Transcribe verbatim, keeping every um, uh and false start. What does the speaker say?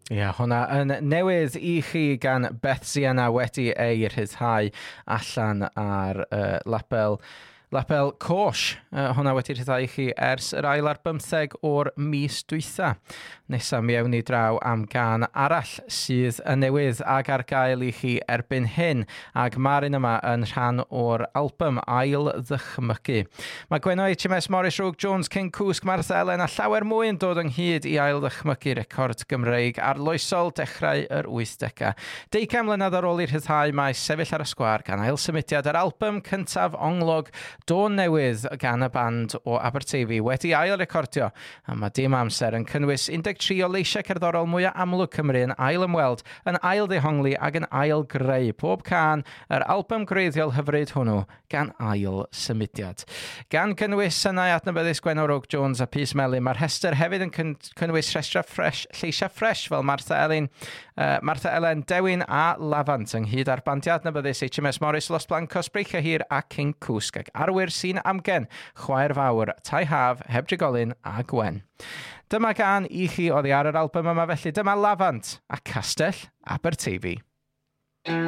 Ie, yeah, hwnna yn newydd i chi gan Beth Sienna wedi ei rhyddhau allan ar uh, label Label Cosh. Uh, hwnna wedi rhyddhau i chi ers yr ail ar bymtheg o'r mis dwytha. Nesa mi ewn ni draw am gan arall sydd yn newydd ag ar gael i chi erbyn hyn, ag mae'r un yma yn rhan o'r album Ail Ddychmygu. Mae Gwenno H M S Morris, Rogue Jones, King Cwsg, Martha Ellen a llawer mwy yn dod ynghyd i Ail Ddychmygu record Gymreig arloesol dechrau yr wythdegau. Deugain mlynedd ar ôl i'r rhyddhau mae Sefyll ar y Sgwâr gan ail symudiad yr album cyntaf onglog Dôn newydd gan y band o Aberteifi wedi ail recordio, a mae dim amser yn cynnwys un deg tri o leisiau cerddorol mwyaf amlwg Cymru yn ail ymweld, yn ail ddehongli ac yn ail greu pob can yr album greiddiol hyfryd hwnnw gan ail symudiad. Gan cynnwys yna adnabyddus Gwenno Rogue Jones a Pys Melyn, mae'r rhestr hefyd yn cyn cynnwys rhestra ffres, lleisiau ffres fel Martha Ellen, uh, Martha Ellen, Dewin a Lafant ynghyd â'r bandiau adnabyddus H M S Morris, Los Blancos, Breichau Hir a King Cwsg ac arwyr sy'n amgen chwaer fawr, Tai Haf, heb drigolyn a Gwen. Dyma gan i chi oddi ar yr album yma felly, dyma Lafant a Castell Aberteifi.